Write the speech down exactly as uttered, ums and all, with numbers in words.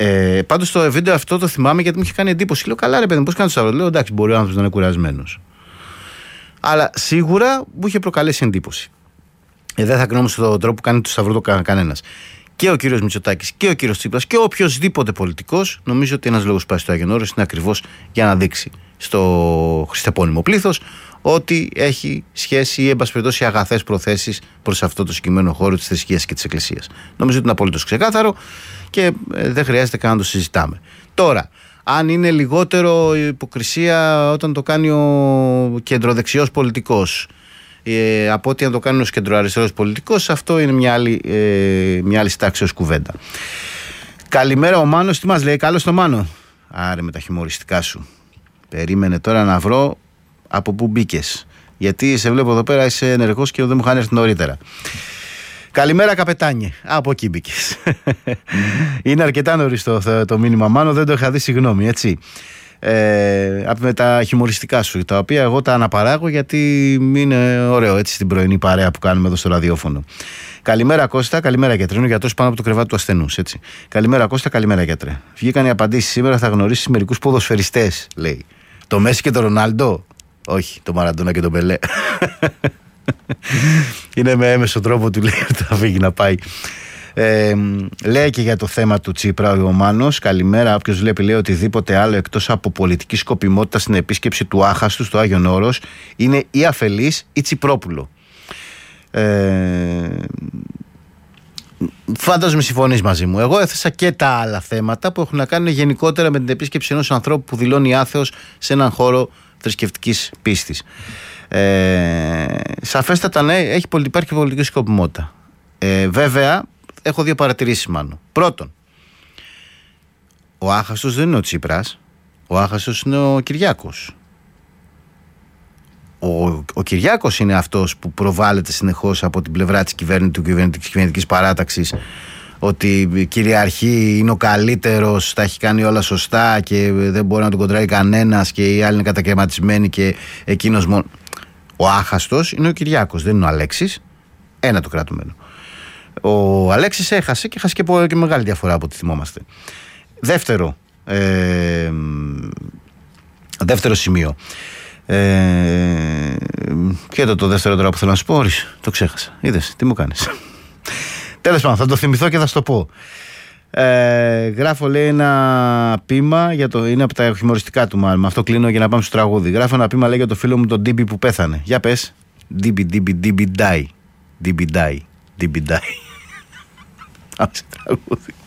Ε, Πάντως το βίντεο αυτό το θυμάμαι γιατί μου είχε κάνει εντύπωση. Λέω καλά, ρε παιδί, πώς κάνει το Σταύρο. Λέω εντάξει, μπορεί ο άνθρωπος να είναι κουρασμένος. Αλλά σίγουρα μου είχε προκαλέσει εντύπωση. Ε, δεν θα κρίνω όμως τον τρόπο που κάνει το Σταυρό το κα, κανένας. Και ο κύριος Μητσοτάκης και ο κύριος Τσίπρας και οποιοσδήποτε πολιτικός, νομίζω ότι ένας λόγος πάει στο Άγιον Όρος είναι ακριβώς για να δείξει στο χριστεπώνυμο πλήθος ότι έχει σχέση ή εν πάση περιπτώσει αγαθές προθέσεις προς αυτό το συγκεκριμένο χώρο της θρησκείας και της Εκκλησίας. Νομίζω ότι είναι απολύτως ξεκάθαρο και δεν χρειάζεται καν να το συζητάμε. Τώρα, αν είναι λιγότερο υποκρισία όταν το κάνει ο κεντροδεξιός πολιτικός ε, από ότι αν το κάνει ο κεντροαριστερός πολιτικός, αυτό είναι μια άλλη, ε, μια άλλη στάξεως κουβέντα. Καλημέρα ο Μάνος, τι μας λέει? Καλώς το Μάνο. Άρε με τα χιουμοριστικά σου. Περίμενε τώρα να βρω από πού μπήκες. Γιατί σε βλέπω εδώ πέρα είσαι ενεργός και δεν μου είχαν έρθει νωρίτερα. Καλημέρα καπετάνιε. Από εκεί μπήκες. Είναι αρκετά νωρίς το, το, το μήνυμα Μάνο, δεν το είχα δει, συγγνώμη, έτσι. Ε, με τα χιουμοριστικά σου, τα οποία εγώ τα αναπαράγω γιατί είναι ωραίο έτσι στην πρωινή παρέα που κάνουμε εδώ στο ραδιόφωνο. Καλημέρα Κώστα, καλημέρα γιατρέ. Είναι ο γιατρός πάνω από το κρεβάτι του ασθενούς, έτσι. Καλημέρα Κώστα, καλημέρα γιατρέ. Βγήκαν οι απαντήσεις σήμερα, θα γνωρίσεις μερικούς ποδοσφαιριστές, λέει. Το Μέση και το Ρονάλντο. Όχι, το Μαραντόνα και τον Πελέ. Είναι με έμεσο τρόπο του λέει ότι θα φύγει να πάει. Ε, λέει και για το θέμα του Τσίπρα ο Μάνος. Καλημέρα. Όποιος βλέπει λέει οτιδήποτε άλλο εκτός από πολιτική σκοπιμότητα στην επίσκεψη του άχαστου στο Άγιον Όρος είναι ή αφελής ή Τσιπρόπουλο. Ε, φαντάζομαι συμφωνείς μαζί μου. Εγώ έθεσα και τα άλλα θέματα που έχουν να κάνουν γενικότερα με την επίσκεψη ενός ανθρώπου που δηλώνει άθεος σε έναν χώρο θρησκευτικής πίστης. Ε, σαφέστατα ναι, έχει, υπάρχει πολιτική σκοπιμότητα. Ε, βέβαια, έχω δύο παρατηρήσεις μάλλον. Πρώτον, ο άχαστος δεν είναι ο Τσίπρας, ο άχαστος είναι ο Κυριάκος. Ο, ο Κυριάκος είναι αυτός που προβάλλεται συνεχώς από την πλευρά της κυβέρνησης, του κυβερνητικής, κυβερνητικής παράταξης, ότι κυριαρχεί, είναι ο καλύτερος, τα έχει κάνει όλα σωστά και δεν μπορεί να τον κοντράει κανένας και οι άλλοι είναι κατακαιρματισμένοι και εκείνος μόνο. Ο άχαστος είναι ο Κυριάκος, δεν είναι ο Αλέξης. Ένα το κρατούμενο. Ο Αλέξης έχασε και έχασε και, και μεγάλη διαφορά από ό,τι θυμόμαστε. Δεύτερο, ε, δεύτερο σημείο. Ε, ποιο ήταν το δεύτερο τώρα που θέλω να σου πω? Όρις, το ξέχασα. Είδες, τι μου κάνεις. Τέλος πάντων, θα το θυμηθώ και θα σου το πω. Ε, γράφω λέει ένα ποίημα για το, είναι από τα χιουμοριστικά του μάλλον. Αυτό κλείνω για να πάμε στο τραγούδι. Γράφω ένα ποίημα λέει για το φίλο μου τον Ντίμπι που πέθανε. Για πες. Ντίμπι, Ντίμπι, Ντίμπι, die. Ντίμπι, die. Ντίμπι, die. Πάμε στο τραγούδι.